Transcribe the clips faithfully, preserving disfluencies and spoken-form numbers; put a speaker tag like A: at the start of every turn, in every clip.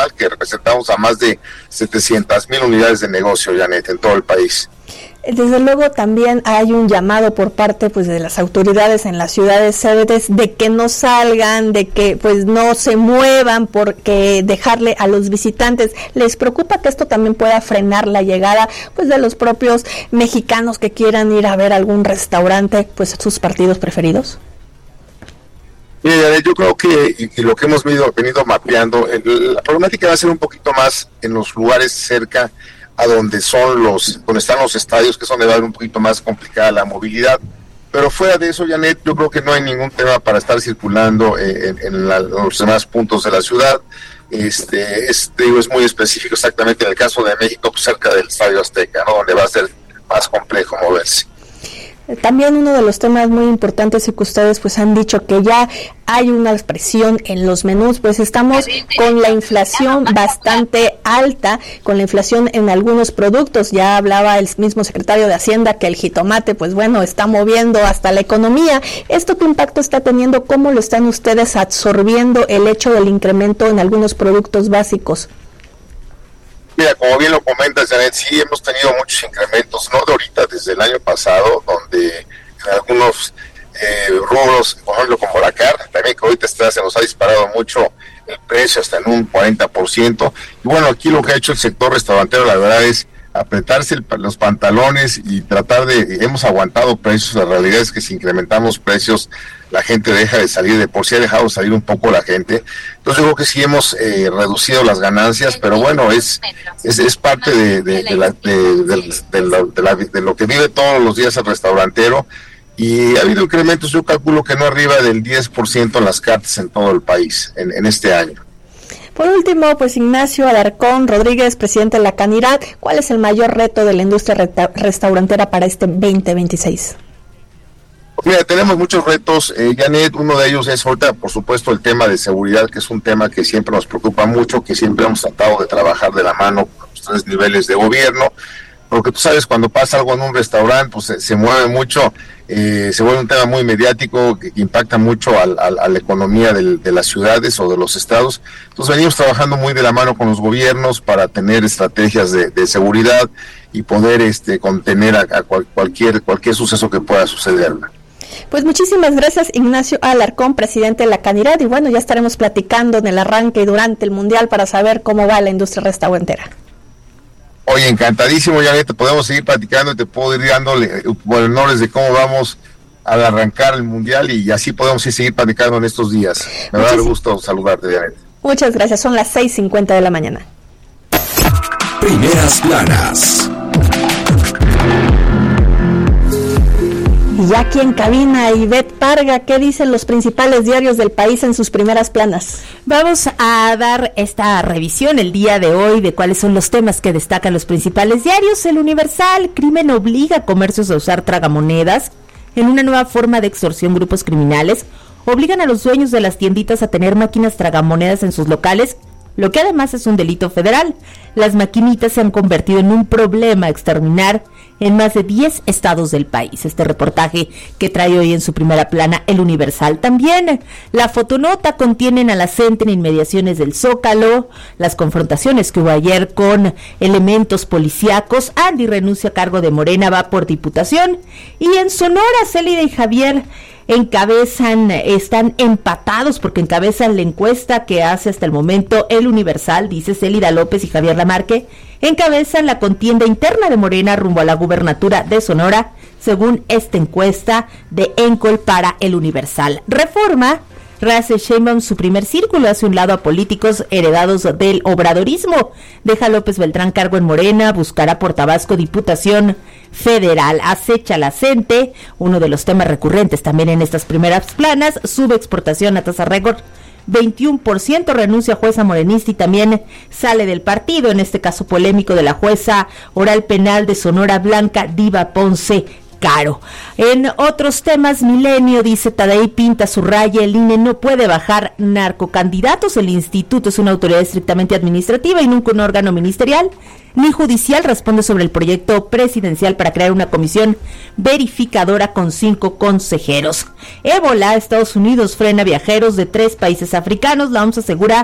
A: nacional, que representamos a más de setecientas mil unidades de negocio, Janet, en todo el país.
B: Desde luego también hay un llamado por parte pues de las autoridades en las ciudades sedes de que no salgan, de que pues no se muevan, porque dejarle a los visitantes. ¿Les preocupa que esto también pueda frenar la llegada pues de los propios mexicanos que quieran ir a ver algún restaurante, pues sus partidos preferidos?
A: Mira, yo creo que y, y lo que hemos venido, venido mapeando, el, la problemática va a ser un poquito más en los lugares cerca a donde son los, donde están los estadios, que son de un poquito más complicada la movilidad. Pero fuera de eso, Janet, yo creo que no hay ningún tema para estar circulando eh, en, en, la, en los demás puntos de la ciudad. Este, es, digo, es muy específico exactamente en el caso de México, pues cerca del Estadio Azteca, ¿no? Donde va a ser más complejo moverse.
B: También uno de los temas muy importantes y que ustedes pues han dicho que ya hay una presión en los menús, pues estamos con la inflación bastante alta, con la inflación en algunos productos. Ya hablaba el mismo secretario de Hacienda que el jitomate, pues bueno, está moviendo hasta la economía. ¿Esto qué impacto está teniendo? ¿Cómo lo están ustedes absorbiendo el hecho del incremento en algunos productos básicos?
A: Mira, como bien lo comentas, Janet, sí hemos tenido muchos incrementos, no de ahorita, desde el año pasado, donde en algunos eh, rubros, por ejemplo, como la carne, también que ahorita está, se nos ha disparado mucho el precio, hasta en un cuarenta por ciento. Y bueno, aquí lo que ha hecho el sector restaurantero, la verdad, es apretarse el, los pantalones y tratar de, hemos aguantado precios. La realidad es que si incrementamos precios, la gente deja de salir, de por sí ha dejado salir un poco la gente. Entonces yo creo que sí hemos eh, reducido las ganancias, pero bueno, es es, es parte de, de, de, la, de, de, de, la, de, la, de lo que vive todos los días el restaurantero, y ha habido incrementos, yo calculo que no arriba del diez por ciento en las cartas en todo el país en, en este año.
B: Por último, pues Ignacio Alarcón Rodríguez, presidente de la Canirac, ¿cuál es el mayor reto de la industria resta- restaurantera para este veinte veintiséis?
A: Mira, tenemos muchos retos, eh, Janet. Uno de ellos es ahorita, por supuesto, el tema de seguridad, que es un tema que siempre nos preocupa mucho, que siempre hemos tratado de trabajar de la mano con los tres niveles de gobierno, porque tú sabes, cuando pasa algo en un restaurante, pues se, se mueve mucho, eh, se vuelve un tema muy mediático, que, que impacta mucho al, al, a la economía del, de las ciudades o de los estados. Entonces venimos trabajando muy de la mano con los gobiernos para tener estrategias de, de seguridad y poder este contener a, a cual, cualquier cualquier suceso que pueda suceder.
B: Pues muchísimas gracias, Ignacio Alarcón, presidente de la Canirac, y bueno, ya estaremos platicando en el arranque y durante el Mundial para saber cómo va la industria restaurantera.
A: Oye, encantadísimo, Janet, te podemos seguir platicando y te puedo ir dándole honores de cómo vamos a arrancar el Mundial, y así podemos ir seguir platicando en estos días. Me va a dar gusto saludarte, Janet.
B: Muchas gracias, son las seis cincuenta de la mañana.
C: Primeras planas.
B: Y ya aquí en cabina, Ivette Parga, ¿qué dicen los principales diarios del país en sus primeras planas?
D: Vamos a dar esta revisión el día de hoy de cuáles son los temas que destacan los principales diarios. El Universal: crimen obliga a comercios a usar tragamonedas. En una nueva forma de extorsión, grupos criminales obligan a los dueños de las tienditas a tener máquinas tragamonedas en sus locales, lo que además es un delito federal. Las maquinitas se han convertido en un problema a exterminar en más de diez estados del país. Este reportaje que trae hoy en su primera plana El Universal. También la fotonota contienen a la CENTE en inmediaciones del Zócalo, las confrontaciones que hubo ayer con elementos policíacos. Andy renuncia a cargo de Morena, va por diputación. Y en Sonora, Célida y Javier encabezan, están empatados porque encabezan la encuesta que hace hasta el momento El Universal. Dice Célida López y Javier Lamarque encabezan la contienda interna de Morena rumbo a la gubernatura de Sonora, según esta encuesta de Encol para El Universal. Reforma: rehace Sheinbaum su primer círculo, hace un lado a políticos heredados del obradorismo. Deja López Beltrán cargo en Morena, buscará por Tabasco diputación federal. Acecha la CENTE, uno de los temas recurrentes también en estas primeras planas. Sube exportación a tasa récord, veintiuno por ciento, renuncia jueza morenista y también sale del partido, en este caso polémico de la jueza oral penal de Sonora, Blanca Diva Ponce Caro. En otros temas, Milenio dice Tadei pinta su raya, el I N E no puede bajar narcocandidatos, el instituto es una autoridad estrictamente administrativa y nunca un órgano ministerial ni judicial. Responde sobre el proyecto presidencial para crear una comisión verificadora con cinco consejeros. Ébola: Estados Unidos frena viajeros de tres países africanos. La O M S asegura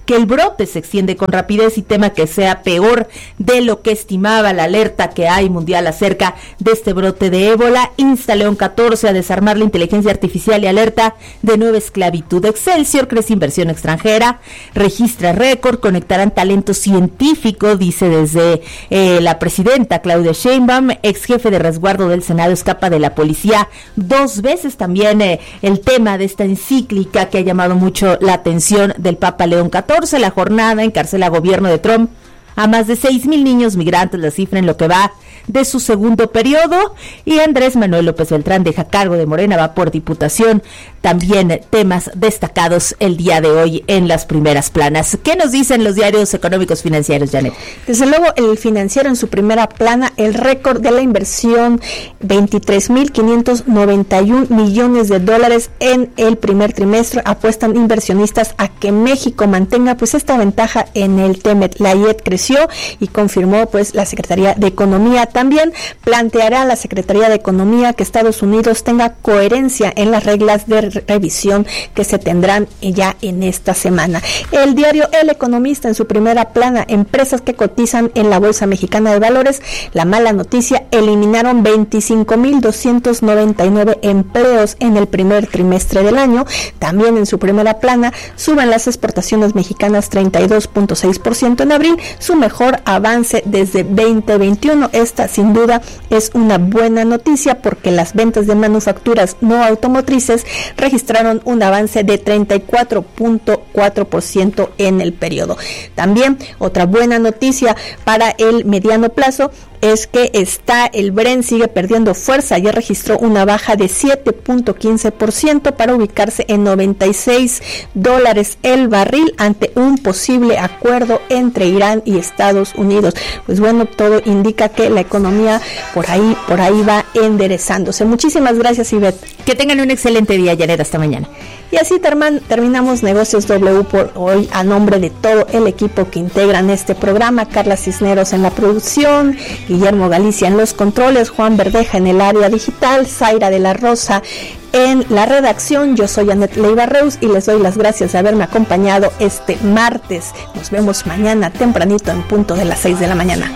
D: que el brote se extiende con rapidez y tema que sea peor de lo que estimaba la alerta que hay mundial acerca de este brote de ébola. Insta León catorce a desarmar la inteligencia artificial y alerta de nueva esclavitud. Excelsior crece inversión extranjera, registra récord, conectarán talento científico, dice desde eh, la presidenta Claudia Sheinbaum. Ex jefe de resguardo del Senado escapa de la policía dos veces. También eh, el tema de esta encíclica que ha llamado mucho la atención del Papa León catorce. La jornada encarcela gobierno de Trump a más de seis mil niños migrantes, la cifra en lo que va de su segundo periodo. Y Andrés Manuel López Beltrán deja cargo de Morena, va por diputación. También temas destacados el día de hoy en las primeras planas. ¿Qué nos dicen los diarios económicos financieros, Janet?
B: Desde luego, el Financiero en su primera plana, el récord de la inversión, veintitrés mil quinientos noventa y un millones de dólares en el primer trimestre. Apuestan inversionistas a que México mantenga pues esta ventaja en el TEMEC. La I E D creció y confirmó pues la Secretaría de Economía. También planteará la Secretaría de Economía que Estados Unidos tenga coherencia en las reglas de revisión que se tendrán ya en esta semana. El diario El Economista en su primera plana, empresas que cotizan en la Bolsa Mexicana de Valores, la mala noticia, eliminaron veinticinco mil doscientos noventa y nueve empleos en el primer trimestre del año. También en su primera plana, suben las exportaciones mexicanas treinta y dos punto seis por ciento en abril, su mejor avance desde veinte veintiuno. Esta sin duda es una buena noticia porque las ventas de manufacturas no automotrices registraron un avance de treinta y cuatro punto cuatro por ciento en el periodo. También otra buena noticia para el mediano plazo es que está el Brent sigue perdiendo fuerza, ya registró una baja de siete punto quince por ciento para ubicarse en noventa y seis dólares el barril ante un posible acuerdo entre Irán y Estados Unidos. Pues bueno, todo indica que la economía por ahí, por ahí va enderezándose. Muchísimas gracias, Ivette.
D: Que tengan un excelente día, Janet, hasta mañana.
B: Y así terman, terminamos Negocios W por hoy a nombre de todo el equipo que integran este programa. Carla Cisneros en la producción, Guillermo Galicia en los controles, Juan Verdeja en el área digital, Zaira de la Rosa en la redacción. Yo soy Anet Leiva Reus y les doy las gracias de haberme acompañado este martes. Nos vemos mañana tempranito en punto de las seis de la mañana.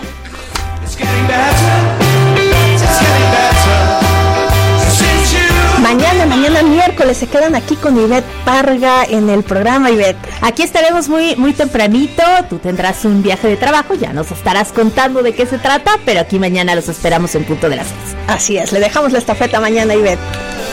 B: Mañana, mañana miércoles se quedan aquí con Ivette Parga en el programa. Ivette,
D: aquí estaremos muy muy tempranito. Tú tendrás un viaje de trabajo, ya nos estarás contando de qué se trata, pero aquí mañana los esperamos en punto de las seis.
B: Así es, le dejamos la estafeta mañana, Ivette.